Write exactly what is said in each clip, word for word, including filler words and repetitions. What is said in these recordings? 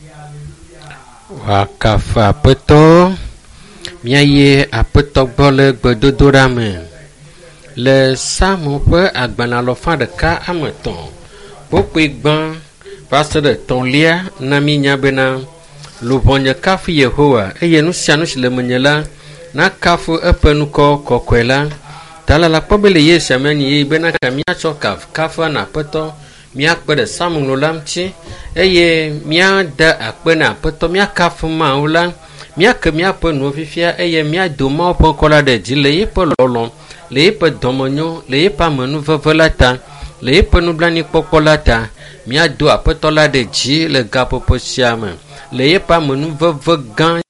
Wakafa apeto miaye apeto gbɔ le gbedodoɖa me le Samu ƒe agbalẽ alɔfa ɖeka ame etɔ̃ kpokpoe gbã va se ɖe etɔ̃lia na mi nya bena luʋɔnye kafu Yehowa eye nu sia nu si le menye la na kafu eƒe nukɔ kɔkɔe la ta la la kpɔ be le Yesu mianyi ye bena ka miatsɔ kaf kafu na aƒetɔ miakpe ɖe Samuŋlɔ la ŋuti eye miade akpe na aƒetɔ miakafu Mawu la miake miaƒe nuwo fifia eye miado Mawu ƒe ŋkɔ la ɖe dzi le yiƒe lɔlɔ̃ le yiƒe dɔmenyo le yiƒe amenuveve la ta le yiƒe nublanuikpɔkpɔ la ta miado aƒetɔ la ɖe dzi le gaƒoƒo sia me le yiƒe amenuveve gã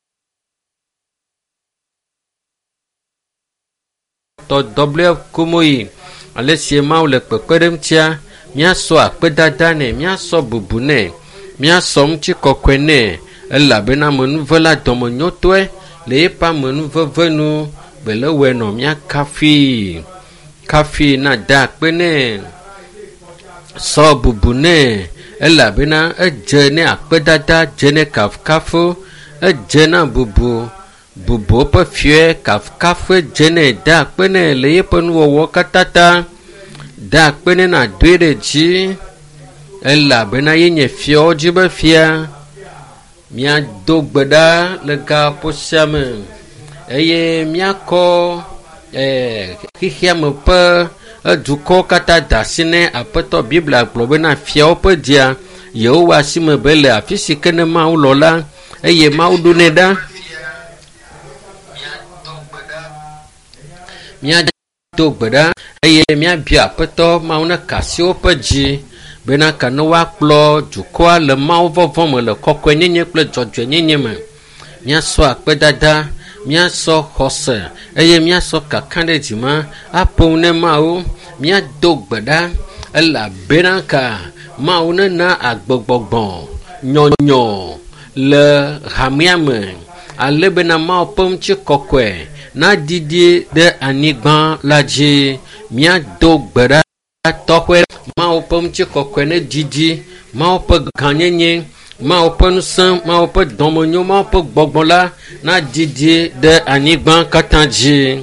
tɔ dɔble komoyi ale si Mawu le kpekpeɖem tia miasɔ akpedada nɛ miasɔ bubu nɛ miasɔ ŋuti kɔkɔe nɛ elabena amenuve la dɔmenyotɔe le yiƒe amenuveve nu bele wɔe nɔ miakafui kafui na da akpe nɛ sɔ bubu nɛ elabena edze ne akpedada dze ne kafukafu edze na bubu bubu ƒe fiɔe kafukafu edze ne da akpe nɛ le yiƒe nuwɔwɔ katã ta da akpe nɛ na doe ɖe dzi elabena ye nye fiawo dzi be fia miado gbe ɖa le gaƒo sia me eye miakɔ eh, xixia me ƒe edukɔwo katã da asi ne aƒetɔ Biblia gblɔ bena fiawo ƒe dia yewo wɔ asi me be le afi si ke ne Mawu lɔ la eye Mawu ɖo nɛ ɖa miado gbe ɖa eye miabia aƒetɔ Mawu ne ka asi woƒe dzi bena ka ne woakplɔ dukɔa le Mawu vɔvɔ me le kɔkɔenyenye kple dzɔdzɔenyenye me miasɔ akpedada miasɔ xɔse eye miasɔ kaka ɖe dzima aƒo ne Mawu miado gbe ɖa elabena ka Mawu ne na agbegbɔgbɔ nyɔnyɔ le hamea me ale bena Mawu ƒe ŋuti kɔkɔe na didi ɖe anyigba la dzi miado gbe ɖa tɔxɛ Mawu ƒe ŋuti kɔkɔe ne didi Mawu ƒe gãnyenye Mawu ƒe ŋusẽ Mawu ƒe dɔmenyo Mawu ƒe gbɔgbɔ la na didi ɖe anyigba katã dzi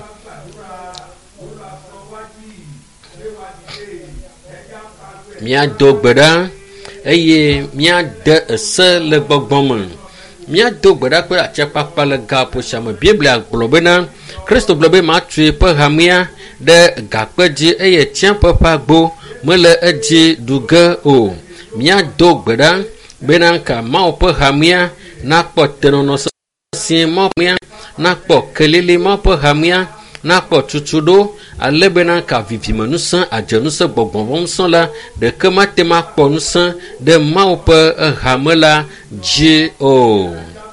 miado gbe ɖa eye miade ese le gbɔgbɔ me miado gbe ɖa kple atsiakpakpa le gaƒo sia me Biblia gblɔ bena Kristo gblɔ be matui ƒe hamea ɖe gakpe dzi eye tsiaƒe ƒe agbo mele edzi ɖu ge o miado gbe ɖa bena ka Mawu ƒe hamea nakpɔ tenɔnɔ sesẽ Mawu ƒe nakpɔ kelele Mawu ƒe hamea nakpɔ tutuɖo ale bena ka vivime ŋusẽ adzeŋusẽ gbɔgbɔvɔ ŋusẽ la ɖeke mate makpɔ ŋusẽ ɖe Mawu ƒe hame la dzi o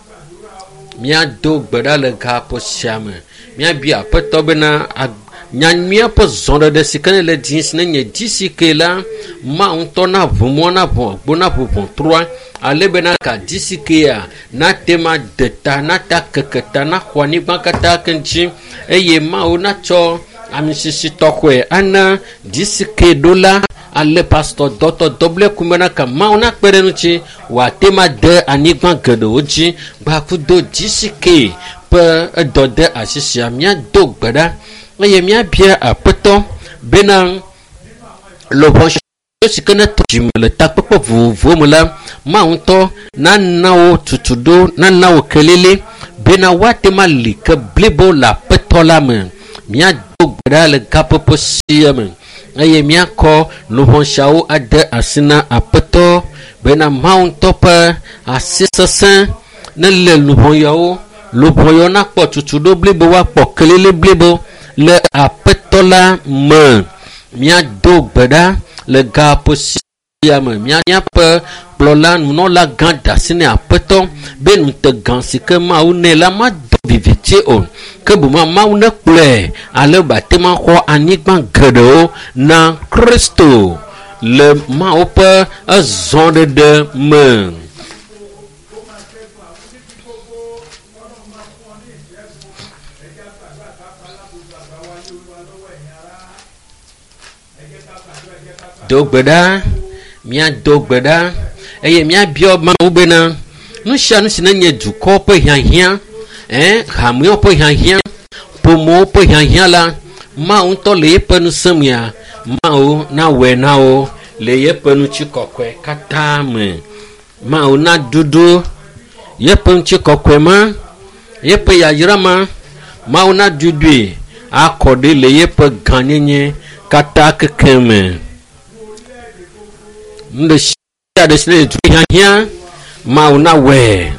miado gbe ɖa le gaƒo sia me miabia aƒetɔ bena nya míaƒe zɔɖeɖe si ke ne le dzi si ne nye dzi si ke la Mawu ŋutɔ na ʋu mɔ na ʋu agbo na ʋu ʋɔtrua ale bena ka dzi si kea na te ma de ta na ta keke ta na xɔ anyigba katã ke ŋuti eye Mawu natsɔ amisisi tɔxɔe ana dzi si ke ɖo la ale pastor dɔtɔ dɔble kume na ka Mawu na kpe ɖe ŋuti wòate ma de anyigba geɖewo dzi gbakudo dzi si ke ƒe edɔ de asi sia miado gbe ɖa eye miabia aƒetɔ bena lɔʋɔ si ke ne tɔ dzime le takpekpe vovovowo me la Mawu ŋutɔ nana wo tutuɖo nana wo kelele bena woate ma li ke blibo le aƒetɔ la me miado gbe ɖa le gaƒoƒo sia me eye miakɔ lɔʋɔ siawo ade asi na aƒetɔ bena Mawu ŋutɔ ƒe asi sesẽ ne le lɔʋɔ yawo lɔʋɔ yawo nakpɔ tutuɖo blibo woakpɔ kelele blibo le aƒetɔ la me miado gbe ɖa le gaƒo sia me miaƒe kplɔla nunɔla gã da asi ne aƒetɔ be nutegã si ke Mawu nɛ la madɔ viviti o ke boŋ Mawu ne kplɔe ale bate ma xɔ anyigba geɖewo na Kristo le Mawu ƒe ezɔɖeɖe me. Do gbe ɖa mia do gbeda eye mia bio ma ubena nu sha nu sinanye duko po hianhia eh hamio po hianhia pomo po hianhia la ma un to le penu samia ma o na we na o le ye penu chikokwe kata me ma o na dudu ye penu chikokwe ma ye pe ya yirama ma o na dudu akode le ye pe ganyenye kata kekeme ndo sha de sile tu hianhia ma o na we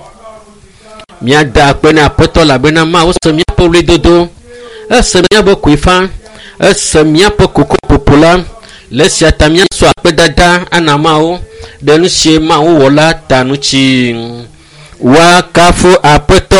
mia da pe na poto la bena ma o so mia po le dodo ese mia bo kuifa ese mia po koko popula lesi atamia so apedada anamao denu she ma o wola tanuchi wa kafu apeto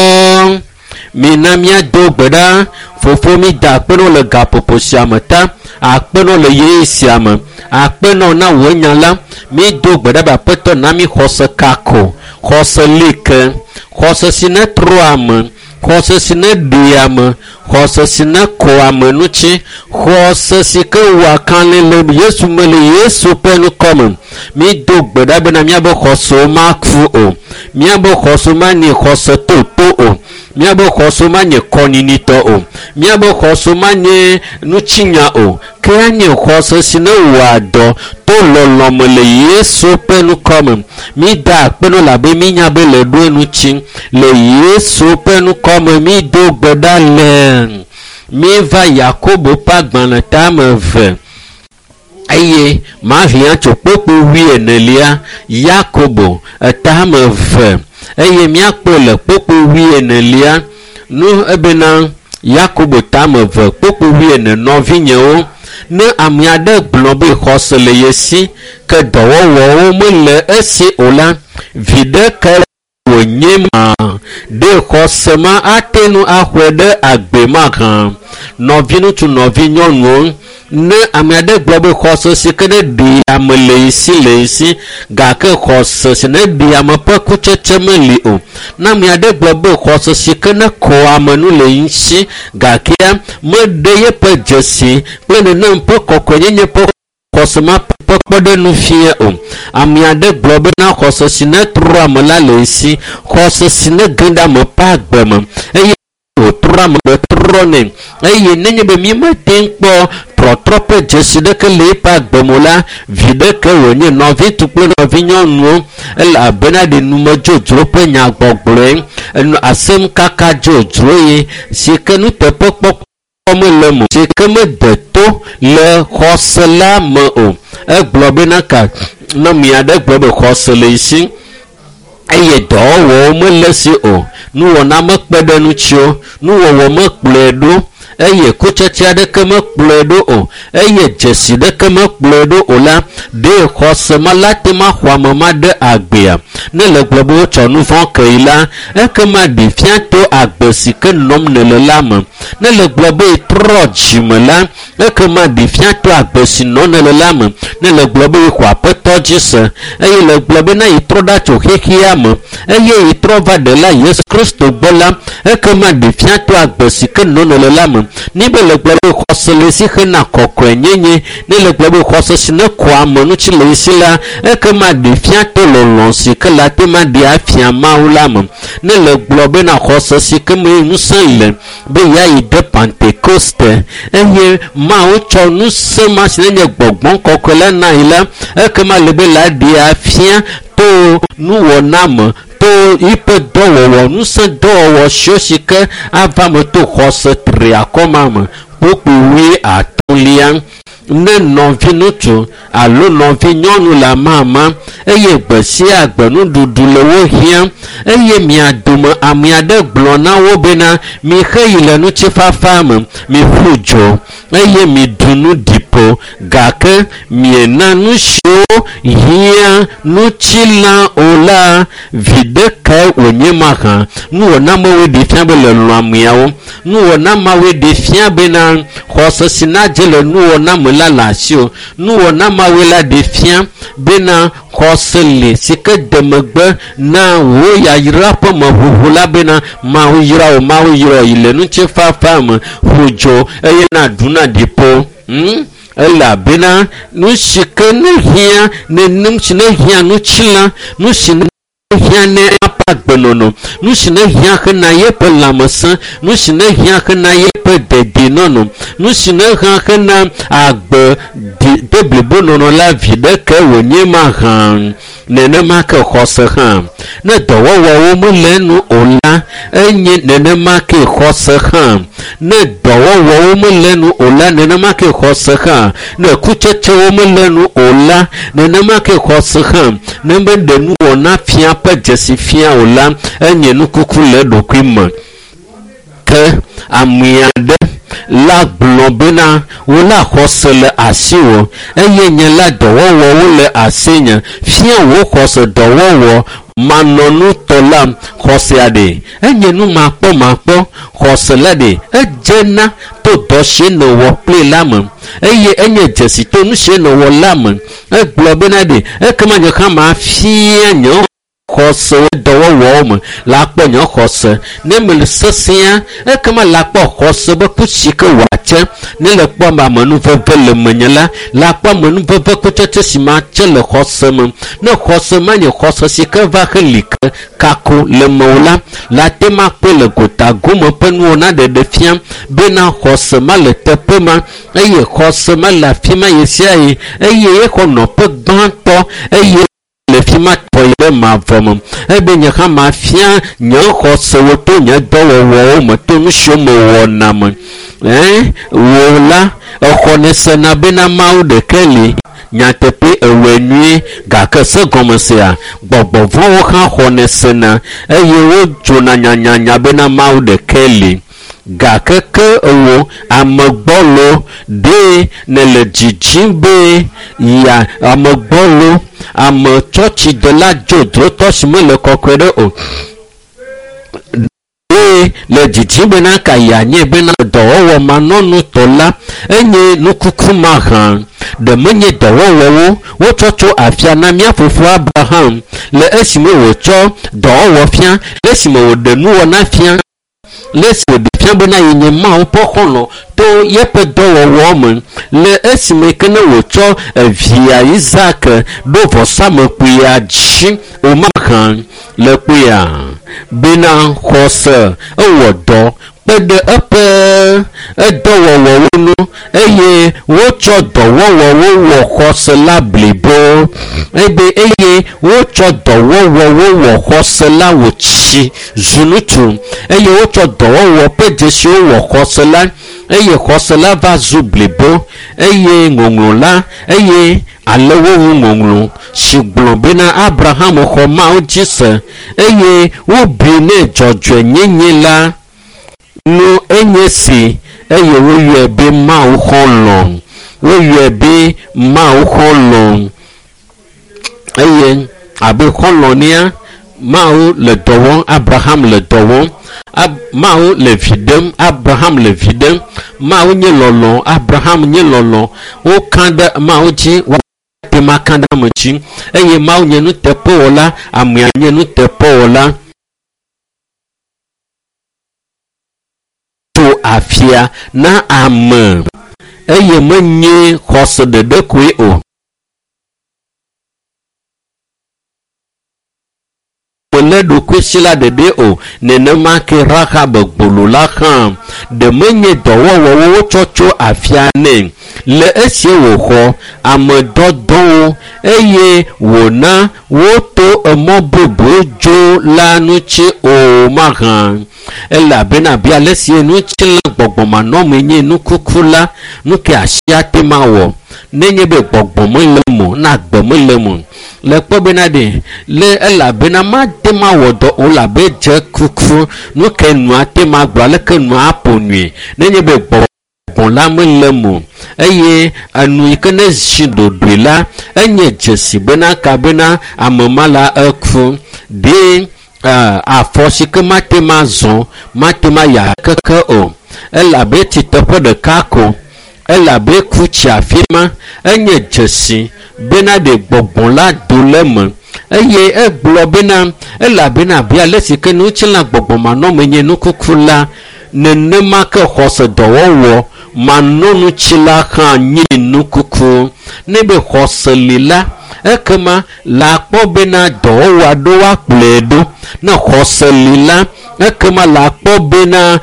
minamia do gbeda fofo mi da peno le gapopo siamata apeno le ye siama apeno na wonyala mi do gbeda ba peto na mi khose kako khose like khose sine troam khose sine diam khose sine koam nuchi khose sike wakale le yesu mele yesu penu come mi do gbeda bena mi abo khose makfu o mi abo khose mani khose to to o mi abo khose mani konini to o mi abo khose mani nuchinya o kanye khose sine wado to lolomo le yesu penu come mi da penu la be mi nya be le do nuchi le yesu penu come mi do gbeda le mi va yakobo pagbana tameve aye ma rien to popo wi enelia yakobo tameve aye mi akpole popo wi enelia nu ebena yakobo tameve popo wi ene novinye o ne amiade glombe khosele yesi ke dowo wo mo le esi ola vide ke wonyema de khosema atenu ahwede agbema kan novinu tu novinyonu ne amiade globe khoso sikene di amele isi le isi ga ke khoso sine di amapo kuchechemeli o na amiade globe khoso sikene ko amanu le isi ga ke mo de ye pe jesi pe ne npo kokonyenye po khosema pokpode nu fie o amiade globe na khoso sine tro amala le isi khoso sine genda mo pa gbema eye o tram de trone eye nenye be mi ma tempo pro trope jeside ke le pa gbemola vide ke wonye no vi tuple no vi nyonu ela bena de numo jojo pe nya gbogbore enu asem kaka jojo ye se ke nu te popo comme le mo se ke me de to le khosela mo o e globe na ka no mi ade globe khosele isi eye do wo mo lesi o nu wona makpede nu chio nu wo makpledo eye kuchetia de kema kpledo o eye jesi de kema kpledo ola de khosema latima khwamama de agbea ne le globo chonu fon keila e kema de fianto agbesi ke nom ne le lama ne le globo trojimela e kema de fianto agbesi non ne le lama ne le globo khwa peto jise eye le globo na itroda cho hekiam eye itrova de la Yesu Christo bola e kema de fianto agbesi ke non ne le lama ni be le globo khosele si khna kokwenyenye ne le globo khoso ne kwa monu chi le sila e kema de fianto lolon si ke la tema de afia maulama ne le globo na khoso si ke me nusanle be ya ide Pentecoste eye ma o cho nu se ma se ne gbogbon kokole na ila e kema le be la de afia to nu wonam to ipe dowo nu se dowo shoshike avamo to khose tria komam popo wi atulian ne novinutu alo novinyonu la mama eye gbesi agbenu dudu lewo hia eye mi adumo amiade glona wo bena mi kheyile nu chifafam mi fujo eye mi dunu dipo gake mi nanu sho hia nu chila ola videka onyema kan nu wona mawe de fiabe le lwamiawo nu wona mawe de fiabe na khoso sinajele nu wona la lasio nu wona mawela de fian bena khosele sike demegbe na wo ya yirapo mahuhula bena mahuyira o mahuyira ile nu chefa fam hujo eye na duna dipo hmm elabena nu si ke ne hia ne nim si ne hia nu chila nu si ne hia ne apa gbenono nu si ne hia ke na ye pe lamasa nu si ne hia ke na ye pe de nono nu si ne hia ke na agbe de blebono no la vida ke wonye ma han nene ma ke khose han ne dowowo wo mo lenu ola enye nene ma ke khose han ne dowowo wo mo lenu ola nene ma ke khose han ne kucheche wo mo lenu ola nene ma ke khose han ne be de nu ona fia pa jesi fia ola enye nu kuku le dokwima ke amiade la blobena wala khosele asiwo eye nye la dowowo wole asenya fia wo khose dowowo manonu tola khosiade enye nu mapo mapo khosele de ejena to doshe no wo play lam eye enye jesi to nu she no wo lam e blobena de e kama nye kama fia nyo khose dowowo mo la po nyo khose ne mel sesia e kama la po khose ba kuchike wache ne le po ma manu veve le menyela la po manu veve kucheche sima che le khose mo ne khose ma nye khose si ke va klik kako le mola la tema pe le gota gumo pe nu na de de fiam bena khose ma le tepe ma eye khose ma la fima yesia e eye e ko no pe gbanto eye le fima toile ma vom ebe nya kama fia nya khose wo to nya dowo wo mo to nu shomo wo nam eh wo la okonese na bena mau de keli nya tepe ewenui ga kese gomesia gbogbo vo kan khonese na eye wo jona nya nya nya bena mau de keli ga keke owo amogbolo de ne le jijimbe ya amogbolo amo chochi de la jodro toshimo le kokwere o de le jijimbe na ka ya nye be na dowo manonu tola enye nukuku mahan de menye dowo wo wo chocho afia na mia fufu Abraham le esimo wo cho dowo fia le simo wo de nu na fia les de fiambona yenye ma on pokono to yepe dowo woman le esime kene wocho via Isaac do vosame kuya ji o makan le kuya bena khose owodo pede epe edowo wonu eye wocho dowo wo wo khose la blibo ebe eye wocho dowo wo wo khose la wochi zunutu eye wocho dowo wo pede si wo khose la eye khose la va zublibo eye ngongla eye alewo ngonglo shigbon bena Abraham kho ma o jise eye wo bi ne jojo nyenye la no enye si eye wo ye be ma o kholo wo ye be ma o kholo eye abe kholo nia ma o le dowo Abraham le dowo ab ma o le videm Abraham le videm ma o nye lolo Abraham nye lolo o kanda ma o ji wa te ma kanda mo ji eye ma o nye nu tepo ola amya nye nu tepo ola to afia na am eye menye khose de de kwe o le do kwesila de de o ne ne ma ke raka bogbolo la kan de menye dowo wo wo chocho afia ne le esie wo ho amododon eye wo na wo to emo bobo jo la nu chi o magan ela bena bia lesie nu chi la gbogbo ma no menye nu kukula nu ke asia te ma wo nenye be gbogbo mo le mo na gbo mo le mo le po benade le ela bena ma te ma wodo o la be je kuku nu ke nu ate ma gba le ke nu aponui nenye be gbogbo bon la mo le mo eye anu ikene shindo dwela enye jesi bena ka bena amamala akfu de a force que matemazo matema ya keke o ela be ti topo de kako ela be kuchi afima enye jesi bena de gbogbon la dolem eye eglo bena ela bena bia lesi kenu chila gbogbon ma no menye nu kukula nene ma ke khose dowo manonu chila kan nyi nukuku nebe khoselila ekema la kpobena do wa do wa pledo na khoselila ekema la kpobena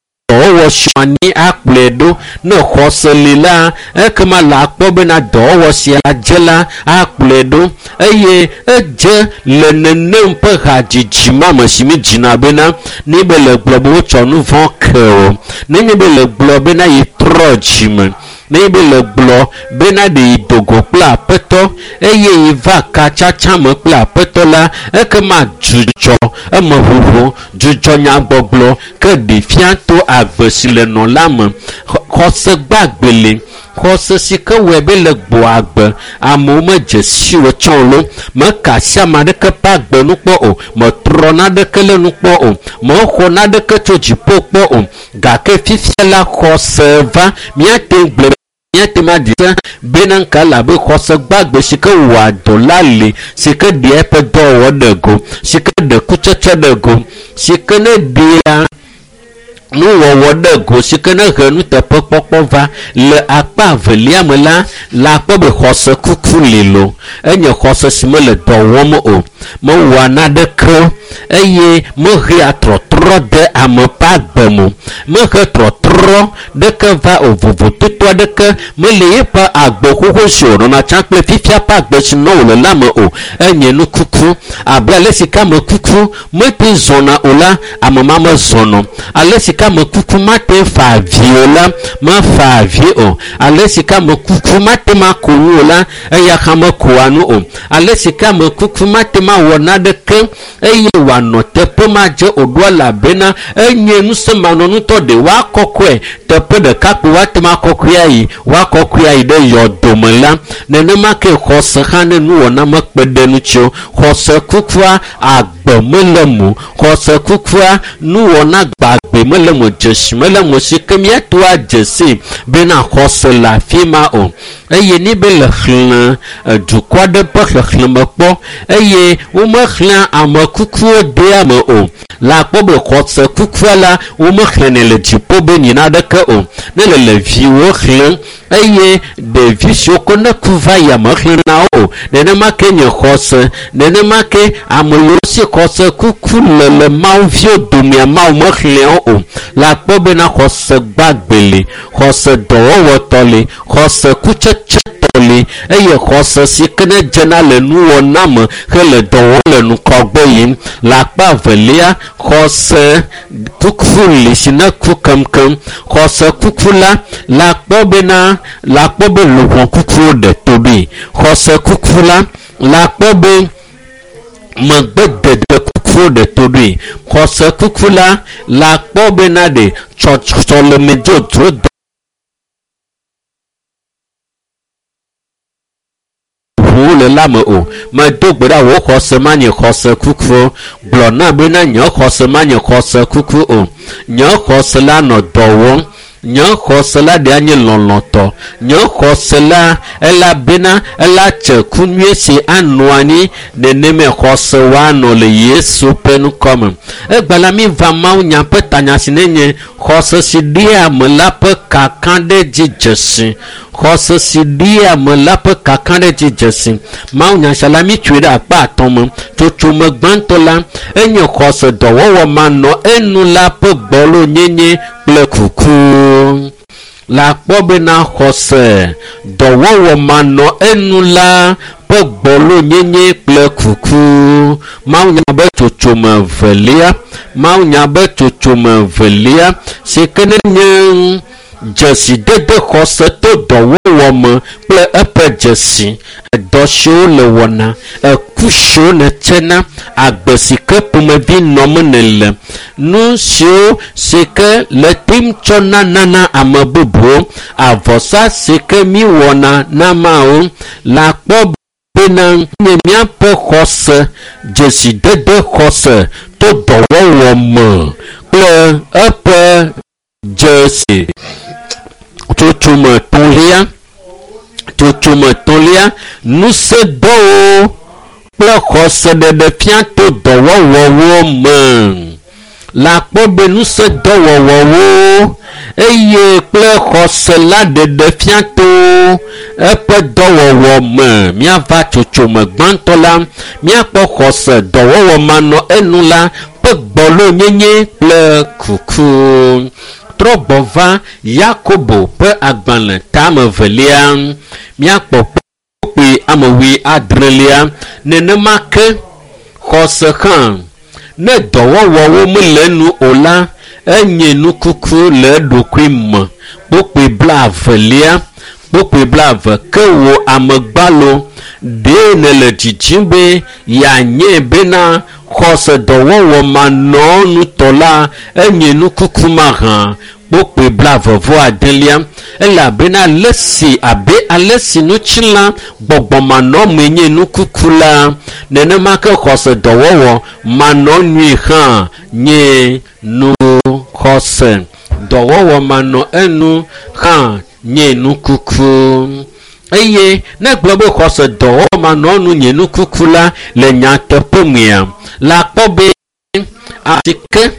do shani akpledo na khoselila ekema la kpobena do si ajela akpledo eye eje lenene mpe hajiji mama simi jina bena ni bele globo chonu von kero ni bele globo na yitrojime ni bele glo bena de idogo pla peto eye iva kacha chama pla peto la ekema jujo ema huhu jujo nya gboglo ke de fianto agbesile no lam khose gbagbele khose sika webe le gbo agbe amo me jesi wo chonlo me kasia ma de ke pa gbe nu po o mo trona de ke le nu po o mo ho na de ke toji po po o ga ke fifia khose va miate gbe miate ma di benan kala be khose gbagbe sika wa dolale sika de pe do wo de go sika de kucheche de go sika ne dia nu wo de go sika ne hanu te popopo va le apa velia mela la po be khose kuku lilo enye khose simele do wo mo o mo wa na de kro eye mo ri atro tro de amopa gbemo mo ke tro tro de ke va o vovo tuto de ke mo le pa agbo kuku soro na chaple fifia pa agbo sino le lamo o enye nu kuku abele sika mo kuku mo pe zona ola amama mo zono ale sika mo kuku mate fa viola ma fa vio ale sika mo kuku mate ma kunu ola eya kama kuanu o ale sika mo kuku mate ma wona de ke eye wa no tepo ma je odwa la bena enye nu se manonu to de wa kokwe tepo de kapu wa te ma kokya yi wa kokya yi de yodomela nene ma ke khose khane nu wona ma pede nu cho khose kukwa agbomelemu khose kukwa nu wona gbagbe melemu jesmelemu sikemia to ajesi bena khose la fima o eye ni be le khlan du kwa de pe khlan po eye o ma khlan amakuku de amo o la pobe khose kukwa la o ma khlan le jipo be ni na de ke o ne le le vi o khlan eye de vi shokona kuva ya ma khlan na o de ne ma ke nye khose de ne ma ke amolo si khose kuku le le ma vio dumia ma ma khlan o la pobe na khose gbagbele khose do wo tole khose kuche toli eye khose sikene jena le nu wonam hele do le nu kogbo yin la pa velia khose kukfuli sina kukamkam khose kukfula la pobena la pobe lu kuku de tobi khose kukfula la pobe magbede de kuku de tobi khose kukfula la pobena de chole mejo tro le lame o ma dogbera wo khose manye khose kuku blona bena nyo khose manye khose kuku o nyo khose la no dowo nyo khose la de anye loloto nyo khose la ela bena ela che kunye si anuani de neme khose wa no le yesu penu comme e gbala mi va ma unya petanya sinenye khose si dia me la pe kakande jijesi khose si dia me la pe kakande jijesi ma unya salami twira pa tomo tutu me gbantola enye khose dowo wo ma no enu la pe gbolo nyenye ple kuku la pobe na khose dowo wo ma no enu la pe gbolo nyenye ple kuku ma unya be tutu me velia ma unya be tutu me velia sikene nye jesi dede khose to dowo wo mo ple epe jesi dosho le wona ekusho ne chena agbesike pumevi nomenele nu sio sike le tim chona nana amabubu avosa sike mi wona na mao la kpo bena nyemia pe khose jesi dede khose to dowo wo mo ple epe jesi tutuma tolia tutuma tolia nous se do ple khose de de pian to do wo wo wo man la kpɔ be nusẽ dɔwɔwɔwo eye kple xɔse la ɖeɖe fia to eƒe dɔwɔwɔ me míava tsotsome gbãtɔ la míakpɔ xɔse dɔwɔwɔ manɔ enu la ƒe gbɔlo nyenye kple kuku. Trɔ gbɔ va Yakobo ƒe agbalẽ tame velia míakpɔ kpokpe amewui adrelia nenema ke xɔse hã ne dɔwɔwɔwo mele enu o la enye nukuku le eɖokui me. Kpokpe blavelia kpokpe blave ke wo amegbalo ɖe ne le dzidzim be yeanye bena xɔse dɔwɔwɔ manɔ nutɔ la enye nukuku ma hã. Kpokpe blavevɔ adelia elabena ale si abe ale si nutsila gbɔgbɔmanɔ me nye nukuku la nenema ke xɔse dɔwɔwɔ manɔ nyui hã nye nu xɔse dɔwɔwɔ manɔ enu hã nye nukuku. Eye ne gblɔ be xɔse dɔwɔwɔ manɔ nu nye nukuku la le nyateƒe mea la kpɔ be atike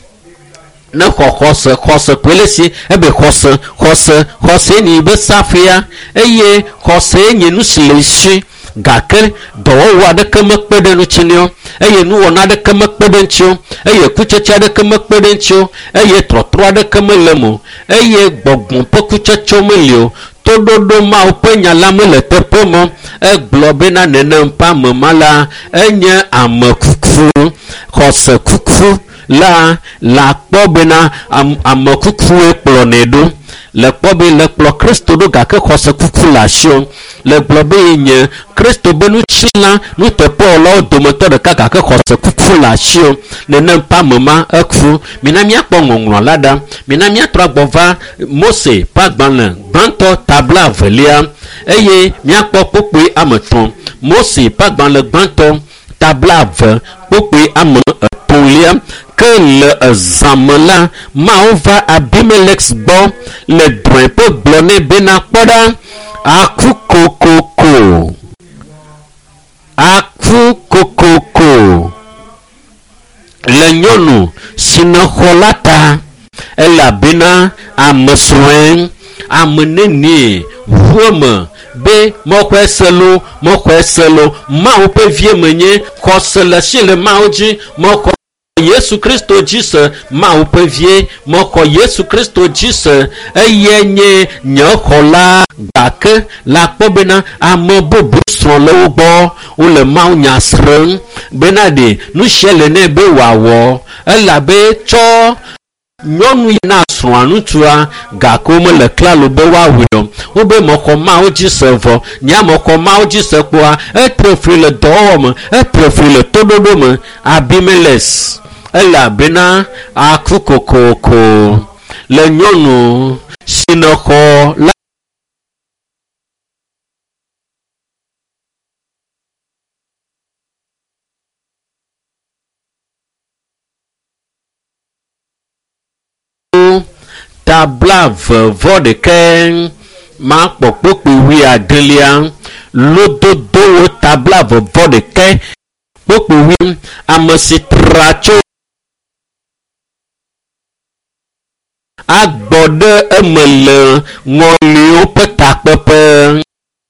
ne xɔ xɔse xɔse kpele si ebe xɔse xɔse xɔse ni be safia eye xɔse nye nu si le si gake dɔwɔwɔ aɖeke mekpe ɖe ŋuti nɛ o eye nuwɔna aɖeke mekpe ɖe ŋuti o eye kutsetse aɖeke mekpe ɖe ŋuti o eye trɔtrɔ aɖeke mele me o eye gbɔgbɔ ƒe kutsetsewo meli o toɖoɖo mawo ƒe nya la mele teƒe me. Egblɔ bena nenem ƒe ame ma la enye ame kuku xɔse kuku la la kpɔ bena am, ame kukue kplɔnɛ ɖo le kpɔ be le kplɔ Kristo ɖo gake xɔse kuku le asi o le gblɔ be nye Kristo be nutsila nuteƒewɔlawo dometɔ ɖeka gake xɔse kuku le asi o nenem ƒe ame ma eku. Mina míakpɔ ŋɔŋlɔ la ɖa mina míatrɔ agbɔ va Mose ƒe agbalẽ gbãtɔ tabla avelia eye míakpɔ kpokpe ame etɔ̃ Mose ƒe agbalẽ gbãtɔ tabla ave kpokpe ame etɔ̃lia ke le ezãme la mawo va Abimelek gbɔ le drɔ̃e ƒe gblɔ nɛ bena kpɔ ɖa aku kokoko aku kokoko le nyɔnu si ne xɔ la ta elabena ame srɔ̃e ame nenie ʋua me be mɔxɔe selo mɔxɔe selo mawo ƒe vie menye xɔse le si le mawo dzi mɔxɔ Yesu Kristo dzi se mawo ƒe vie mɔxɔ Yesu Kristo dzi se eye nye nye xɔla gake la kpɔ bena ame bubu srɔ̃ le wo gbɔ wole mawo nya srɔ̃m bena ɖe nu sia le nɛ be wòawɔ elabe tsɔ nyɔnu yi na srɔ̃a ŋutsua gake womele klalo be woawui o wobe mɔxɔ mawo dzi se vɔ nye mɔxɔ mawo dzi se kpoa etre fli le dɔwɔwɔ me etre fli le toɖoɖo me Abimelek elabena aku kokoko le nyɔnu si ne xɔ la tabla vevɔ ɖeke makpɔ kpokpe wi adelia lododowo tabla vevɔ ɖeke kpokpe wi ame si tra tso agbɔ ɖe eme le ŋɔliwo ƒe takpeƒe.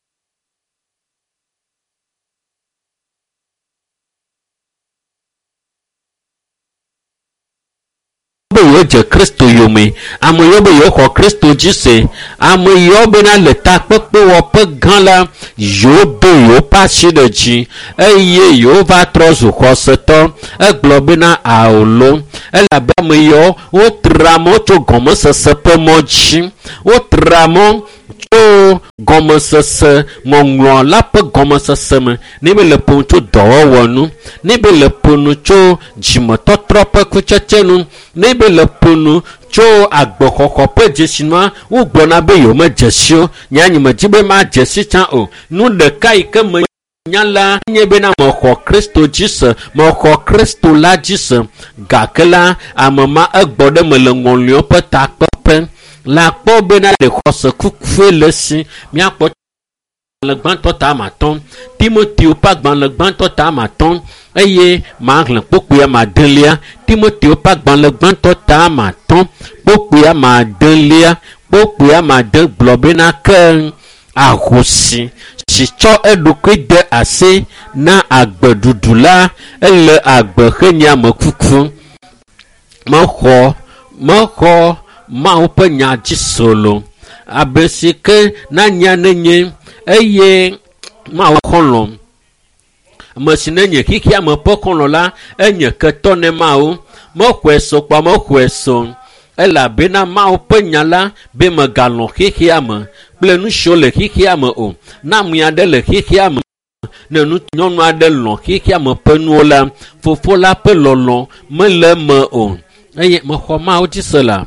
Be yewo dze Kristo yome ame yewo be yewo xɔ Kristo dzi se ame yewo bena le takpekpe wɔƒe gã la yewo do yewo ƒe asi ɖe dzi eye yewo va trɔ zu xɔsetɔ egblɔ bena aolo elabe ame yewo wotra mɔ tso gɔmesese ƒe mɔ dzi wotra mɔ tso gɔmesese ŋɔŋlɔ la ƒe gɔmesese me ne be le ƒom tso dɔwɔwɔ nu ne be le ƒonu tso dzimetɔtrɔ ƒe kutsetse nu ne be le ƒonu tso agbexɔxɔ ƒe dzesinua wogblɔna be yewo me dzesi o nyanya medzi be ma dzesi tsã o nu ɖeka yi ke me nya la nye bena mexɔ Kristo dzi se mexɔ Kristo la dzi se gake la ame ma egbɔ ɖe me le ŋɔliwo ƒe takpeƒe la kpɔ bena le xɔse kukue le si míakpɔ le gbãtɔ ta ma tɔn Timoteo ƒe agbalẽ gbãtɔ ta ma tɔn eye ma hlẽ kpokpoe ma delia Timoteo ƒe agbalẽ gbãtɔ ta ma tɔn kpokpoe ma delia kpokpoe ma de gblɔ bena ke ahosi si tsɔ eɖokui de asi na agbeɖuɖu la ele agbe xenye amekuku mexɔ mexɔ Mawu ƒe nya dzi solo abe si ke nanya nenye eye Mawu xɔlɔ ame si nenye xixia me ƒe xɔlɔ la enye ketɔ ne Mawu mexɔe so kpa mexɔe so elabena Mawu ƒe nya la be megalɔ xixia me kple nu siwo le xixia me o na ame aɖe le xixia me ne nu nyɔnu aɖe lɔ xixia me ƒe nuwo la fofo la ƒe lɔlɔ mele eme o eye mexɔ Mawu dzi se la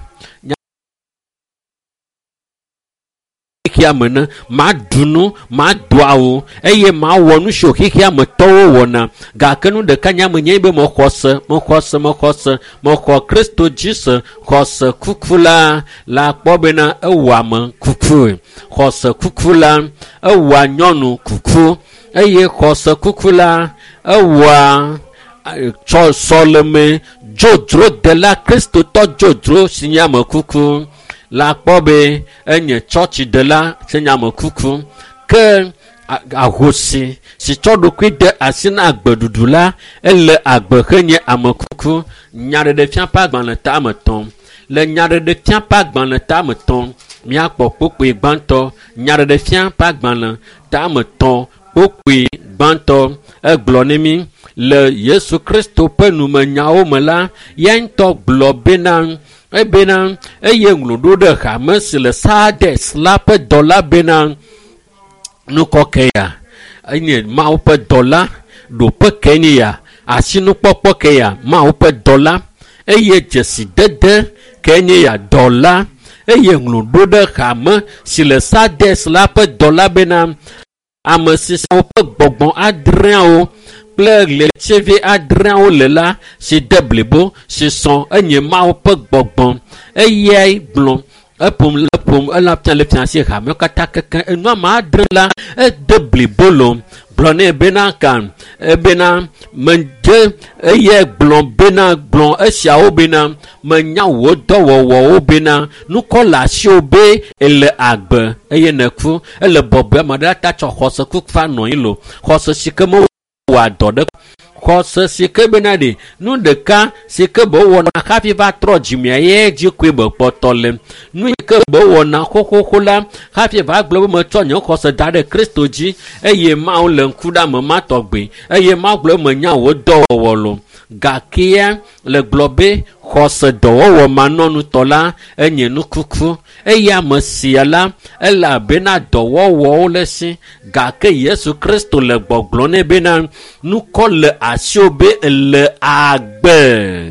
xixia me ne ma dunu ma do awo eye ma wɔ nu siwo xixia me tɔwo wɔna gake nu ɖeka nye ame nye be mexɔ se mexɔ se mexɔ se mexɔ Kristo dzi se xɔ se kuku la la kpɔ bena ewɔ ame kuku xɔ se kuku la ewɔa nyɔnu kuku eye xɔ se kuku la ewɔa tsɔ sɔleme dzodzro de la Kristo tɔ dzodzro si nye ame kuku la kpɔ be enye tsɔtsi de la se nye ame kuku ke ahosi si tsɔ ɖokui de asi na agbeɖuɖu la ele agbe xe nye ame kuku nyaɖeɖefia ƒe agbalẽ ta ame tɔn le nyaɖeɖefia ƒe agbalẽ ta ame tɔn míakpɔ kpokpoe gbãtɔ nyaɖeɖefia ƒe agbalẽ ta ame tɔn kpokpoe gbãtɔ egblɔ ne mi le Yesu Kristo ƒe numenyawo me la ya ŋutɔ gblɔ bena ebena eye ŋlɔɖo ɖe hame si le Sardes la ƒe dɔ la bena nukɔke ya enye Mawu ƒe dɔ la ɖoƒe ke nye ya asinukpɔkpɔ ke ya Mawu ƒe dɔ la eye dzesidede ke nye ya dɔ la eye ŋlɔɖo ɖe hame si le Sardes la ƒe dɔ la bena ame siwo ƒe gbɔgbɔ adreawo kple ɣletivi adreawo le la si de blibo si sɔn enye Mawu ƒe gbɔgbɔ eyae gblɔ eƒom le ƒom elabia le fiase hame katã keke enua ma adre la ede blibo lo gblɔ nɛ bena kan ebena medze eye gblɔ bena gblɔ esiawo bena menya wo dɔwɔwɔwo bena nukɔ le asiwo be ele agbe eye neku ele bɔbɔe ame aɖe ta tsɔ xɔse kuku fa nɔ anyi lo xɔse si ke me wɔ adɔ ɖe xɔse si ke bena ɖe nu ɖeka si ke be wɔna hafi va trɔ dzimia ye dzi koe be kpɔtɔ le nu yi ke be wɔna xoxoxo la hafi va gblɔ be metsɔ nye xɔse da ɖe Kristo dzi eye Mawu le ŋku ɖe ame ma tɔgbe eye Mawu gblɔ menya wo dɔwɔwɔ lo gakea le gblɔ be xɔse dɔwɔwɔ manɔnutɔ la enye nukuku eye ame sia la elabena dɔwɔwɔwo le si gake Yesu Kristo le gbɔgblɔ nɛ bena nukɔ le asiwo be ele agbe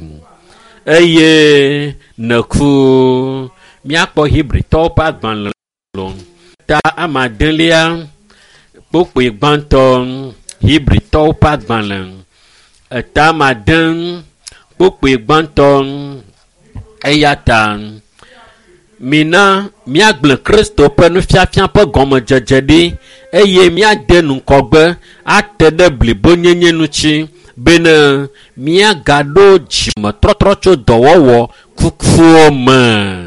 eye neku míakpɔ Hebritɔwo ƒe agbalẽ lo ta amadelia kpokpoe gbãtɔ Hebritɔwo ƒe agbalẽ eta amade kpokpoe gbãtɔ eya ta mina míagblẽ Kristo ƒe nufiafia ƒe gɔmedzedze ɖi eye míade nukɔgbe ate ɖe blibonyenye ŋuti bena míagaɖo dzimetrɔtrɔ tso dɔwɔwɔ kukuwo me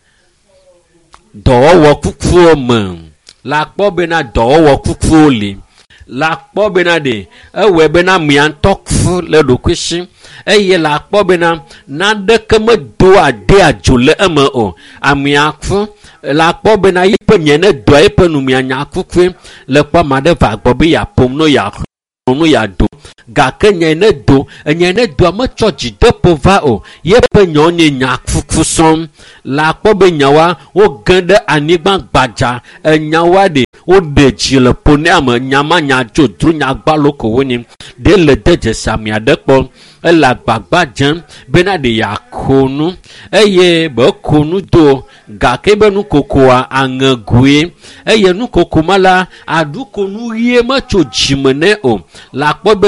dɔwɔwɔ kukuwo me la kpɔ bena dɔwɔwɔ kukuwo li la kpɔ bena ɖe ewɔe bena miantɔ ku le ɖokui si eye la kpɔ bena naɖeke medo ade adzo le eme o amia ku la kpɔ bena yi ƒe mia ne doa yi ƒe nu mianya kukue le kpɔ ame aɖe va gbɔ be yaƒom no yaxlɔ no yado gake nye ne do nye ne doa metsɔ dzideƒo va o ye ƒe nyawo nye nya kuku sɔm la kpɔ be nyawoa wo ge ɖe anyigba gbadza enyawoa ɖe wo ɖe dzi le ƒo ne ame nyama nya dzodro nya gbalo ko wonye ɖe le de dzesi ame aɖe kpɔ ele agbagba dzem bena ɖe yeako nu eye be ko nu do gake be nukokoa aŋegoe eye nukoko ma la aɖuko nu ɣie metso dzime ne o la kpɔ be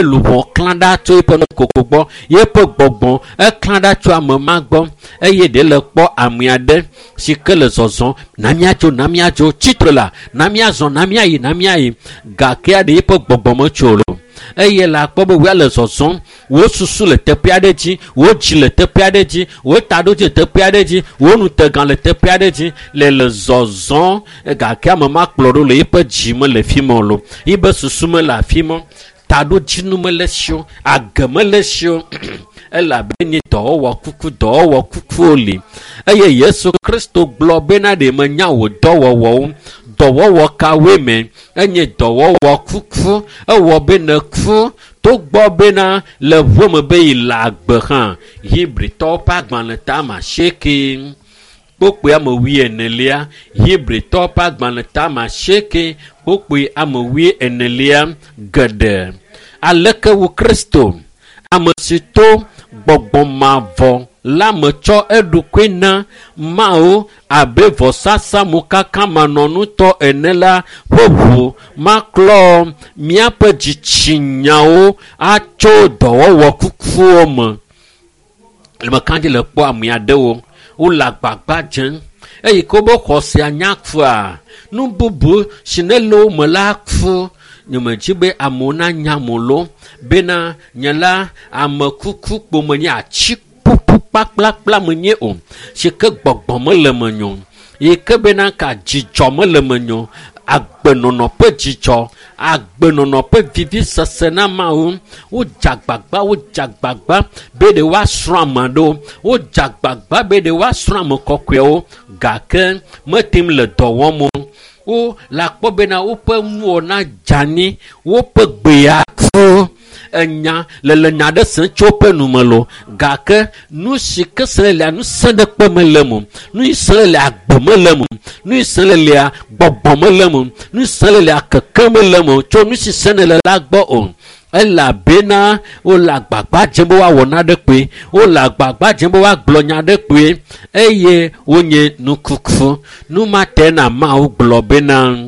luho klanda tso ipe no kokogbo ye pe gbogbo e klanda tso ame ma gbo eye de le kpo amia de si ke le zozon na mia tso na mia tso titre la na mia zon na mia yi na mia yi ga ke de ipe gbogbo mo tso lo eye la kpo be wa le zozon wo susu le tepe ade ji wo ji le tepe ade ji wo tado ji tepe ade ji wo nu tegan le tepe ade ji le le zozon ga ke ame ma kplo do le ipe ji me le fi mo lo ibe susu me la fi mo tado jinu me le sio agame le sio ela beni dɔwɔwɔ kuku dɔwɔwɔ kuku oli eye yesu kristo gblɔ bena ɖe menya wò dɔwɔwɔwo dɔwɔwɔ kawoe me enye dɔwɔwɔ kuku ewɔ bena ku tó gbɔ bena le ʋuo me be yi le agbe hã hibritɔwo ƒe agbalẽ ta ma seke kpokpoe ame wi enelia hibritɔwo ƒe agbalẽ ta ma seke kpokpoe ame wi enelia geɖe aleke wu kristo ame si to gbɔgbɔ mavɔ la me tsɔ eɖokui na mawo abe vɔsasa mo kaka manɔnutɔ ene la ƒoʋu maklɔ míaƒe dzitsinyawo atso dɔwɔwɔ kukuwo me lemekadzi le kpɔ ame aɖewo wole agbagba dzem eye ko be xɔsia nya kua nu bubu si ne le wo me la ku nyemedzi be amewo na nya mo lo bena nye la ame kuku kpome nye atsi kpuku kpakplakpla me nye o si ke gbɔgbɔ me le me nyo yi ke bena ka dzidzɔ me le me nyo agbenɔnɔ ƒe dzidzɔ agbenɔnɔ ƒe vivi sese na mawo wo dzagbagba wo dzagbagba be ɖe woasrɔ̃ ame ɖewo wo dzagbagba be ɖe woasrɔ̃ ame kɔkɔewo gake metem le dɔ wɔm o wo le akpɔ bena woƒe nuwɔna dzani woƒe gbea ku enya le le nya ɖe se tso woƒe nume lo gake nu si ke se le nu se ɖe kpe me le mo nu yi se le agbe me le mo nu yi se le gbɔgbɔ me le mo nu se le keke me le mo tso nu si se ne le la gbɔ o elabena wole agbagba dzem be woawɔ naɖe kpoe wole agbagba dzem be woagblɔ nya ɖe kpoe eye wonye nukuku nu ma te na mawo gblɔ bena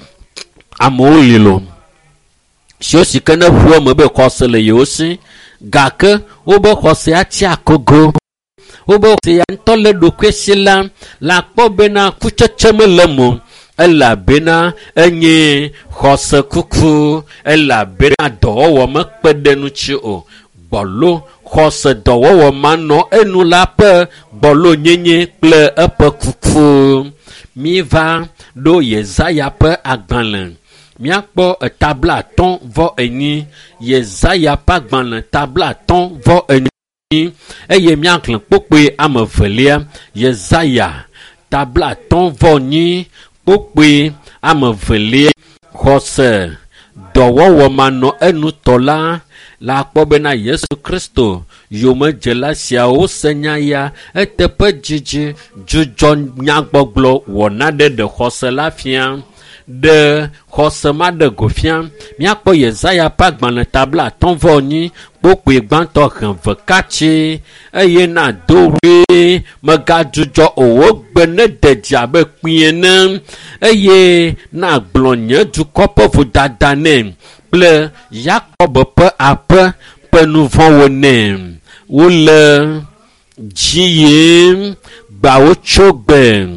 amewo li lo siwo si ke ne ʋuo me be xɔse le yewo si gake wobe xɔse atsi akogo wobe xɔse ya ŋutɔ le ɖokui si la le akpɔ bena kutsetse me le mo elabena enye xɔse kuku elabena dɔwɔwɔ mekpe ɖe nu tsi o gbɔlo xɔse dɔwɔwɔ manɔ enu la ƒe gbɔlo nyenye kple eƒe kuku mi va ɖo yezaya ƒe agbalẽ míakpɔ etabla atɔ̃ vɔ enyi yezaya ƒe agbalẽ tabla atɔ̃ vɔ enyi eye míagblẽ kpokpoe ame evelia yezaya tabla atɔ̃ vɔ nyi kpokpoe ame evelia xɔse dɔwɔwɔ manɔ enutɔ la la akpɔ bena yesu kristo yomedzela siawo se nya ya eteƒe dzidzi dzudzɔ nyagbɔgblɔ wɔna ɖe ɖe xɔse la fia ɖe xɔse ma ɖe go fia míakpɔ yezaya ƒe agbalẽ tabla atɔ̃ vɔ nyi kpokpoe gbãtɔ he ve katsi eye na do ɣie megadzudzɔ o wogbe ne de dzi abe kpui ene eye na gblɔ nye dukɔ ƒe vodada nɛ kple yakob ƒe aƒe ƒe nu vɔ̃wo nɛ wole dzi yim gbawo tso gbe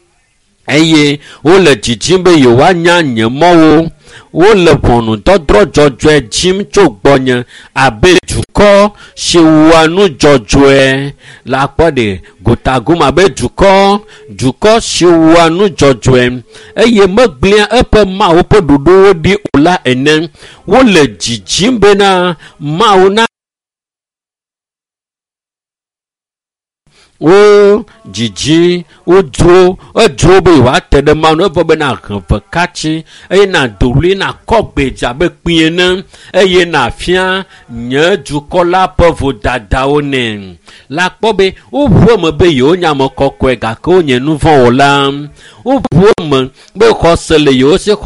eye wole dzidzim be yewoanya nye mɔwo wole ʋɔnudɔdrɔ̃ dzɔdzɔe dzim tso gbɔnye abe dukɔ si wɔa nu dzɔdzɔe le akpɔ ɖe gotagom abe dukɔ dukɔ si wɔa nu dzɔdzɔe eye megblẽa eƒe mawo ƒe ɖoɖowo ɖi o la ene wole dzidzim bena mawo na wo dzidzi wo dro edro be yewoate ɖe mawu evɔ bena heve katsi eye na doɣli na kɔ gbedze abe kpui ene eye na fia nye dukɔ la ƒe vodadawo nɛ la kpɔ be woʋu eme be yewo nye ame kɔkɔe gake wonye nu vɔ̃ wɔla woʋu eme be xɔse le yewo si